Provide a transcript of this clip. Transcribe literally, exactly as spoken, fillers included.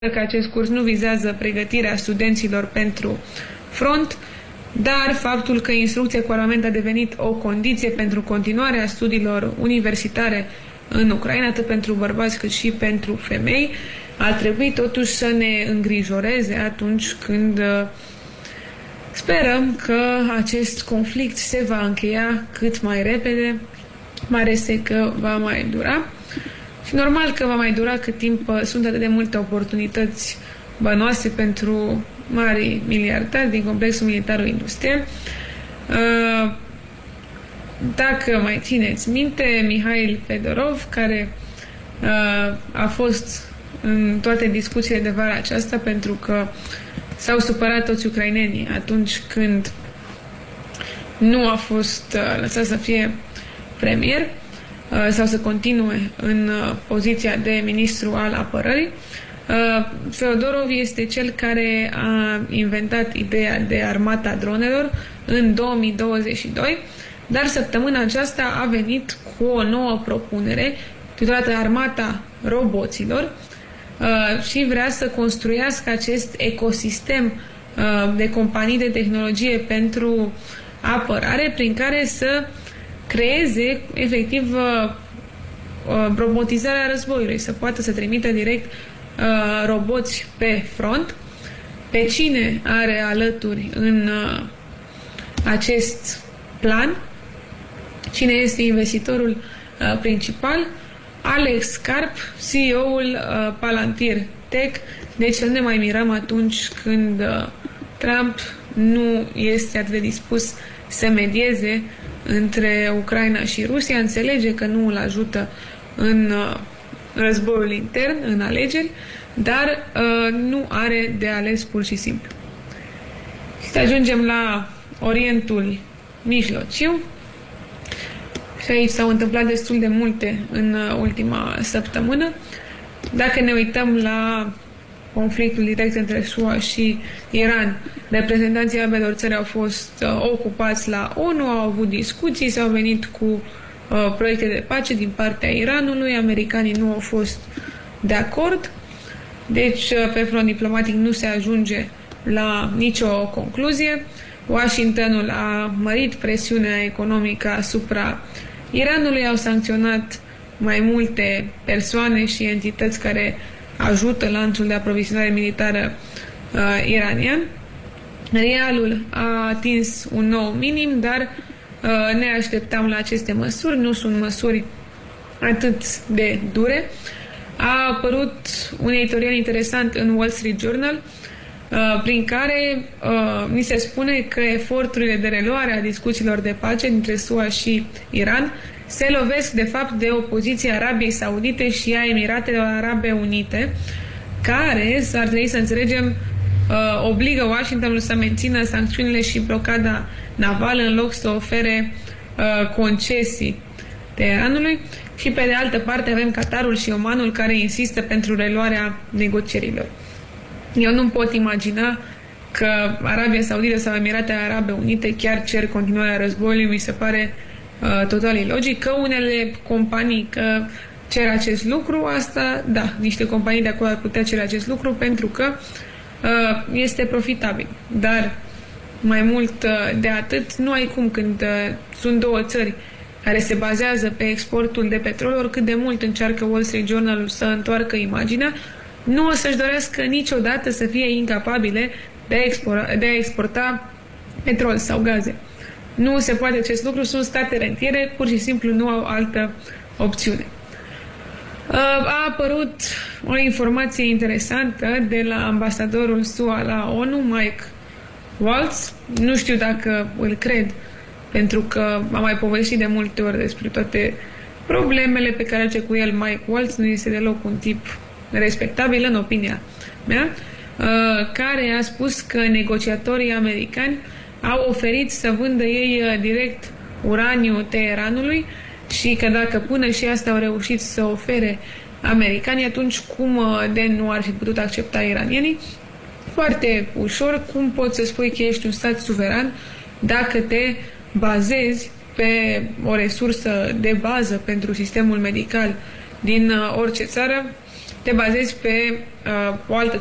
că acest curs nu vizează pregătirea studenților pentru front, dar faptul că instrucția cu armament a devenit o condiție pentru continuarea studiilor universitare în Ucraina, atât pentru bărbați cât și pentru femei, ar trebui totuși să ne îngrijoreze atunci când sperăm că acest conflict se va încheia cât mai repede, mai este că va mai dura. Și normal că va mai dura cât timp sunt atât de multe oportunități bănoase pentru mari miliardari din complexul militar-industrial. Dacă mai țineți minte, Mihail Fedorov, care a fost în toate discuțiile de vara aceasta pentru că s-au supărat toți ucrainenii atunci când nu a fost lăsat să fie premier sau să continue în poziția de ministru al apărării. Feodorov este cel care a inventat ideea de armata dronelor în două mii douăzeci și doi, dar săptămâna aceasta a venit cu o nouă propunere titulată Armata roboților și vrea să construiască acest ecosistem de companii de tehnologie pentru apărare prin care să creeze efectiv robotizarea războiului, să poată să trimită direct roboți pe front. Pe cine are alături în acest plan? Cine este investitorul principal? Alex Karp, C E O-ul Palantir Tech. Deci să nu ne mai mirăm atunci când Trump nu este atât de dispus să medieze între Ucraina și Rusia, înțelege că nu îl ajută în războiul intern, în alegeri, dar uh, nu are de ales pur și simplu. Și ajungem la Orientul Mijlociu. Și aici s-au întâmplat destul de multe în ultima săptămână. Dacă ne uităm la conflictul direct între S U A și Iran, reprezentanții ambelor țări au fost uh, ocupați la ONU, au avut discuții, s-au venit cu uh, proiecte de pace din partea Iranului, americanii nu au fost de acord, deci uh, pe front diplomatic nu se ajunge la nicio concluzie. Washingtonul a mărit presiunea economică asupra Iranului, au sancționat mai multe persoane și entități care ajută lanțul de aprovizionare militară uh, iranian. Rialul a atins un nou minim, dar uh, ne așteptam la aceste măsuri. Nu sunt măsuri atât de dure. A apărut un editorial interesant în Wall Street Journal uh, prin care uh, ni se spune că eforturile de reluare a discuțiilor de pace dintre S U A și Iran se lovesc de fapt de opoziția Arabiei Saudite și a Emiratelor Arabe Unite, care, ar trebui să înțelegem, uh, obligă Washingtonul să mențină sancțiunile și blocada navală în loc să ofere uh, concesii Teheranului. Și pe de altă parte avem Qatarul și Omanul care insistă pentru reluarea negocierilor. Eu nu pot imagina că Arabia Saudită sau Emiratele Arabe Unite chiar cer continuarea războiului. Mi se pare uh, total ilogic. Că unele companii că cer acest lucru, asta, da, niște companii de acolo ar putea cere acest lucru pentru că uh, este profitabil. Dar mai mult uh, de atât, nu ai cum când uh, sunt două țări care se bazează pe exportul de petrol, oricât de mult încearcă Wall Street Journal să întoarcă imaginea, nu o să-și dorească niciodată să fie incapabile de a, exporta, de a exporta petrol sau gaze. Nu se poate acest lucru, sunt state rentiere, pur și simplu nu au altă opțiune. A apărut o informație interesantă de la ambasadorul S U A la ONU, Mike Waltz. Nu știu dacă îl cred, pentru că am mai povestit de multe ori despre toate problemele pe care are cu el Mike Waltz. Nu este deloc un tip respectabil, în opinia mea, care a spus că negociatorii americani au oferit să vândă ei direct uraniu Teheranului și că dacă până și asta au reușit să ofere americanii, atunci cum de nu ar fi putut accepta iranienii? Foarte ușor, cum poți să spui că ești un stat suveran dacă te bazezi pe o resursă de bază pentru sistemul medical din orice țară, te bazezi pe uh, o altă